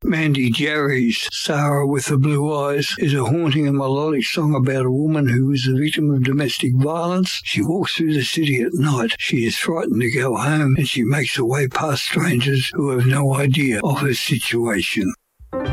Mandy Jerry's Sarah with the Blue Eyes is a haunting and melodic song about a woman who is a victim of domestic violence. She walks through the city at night. She is frightened to go home and she makes her way past strangers who have no idea of her situation.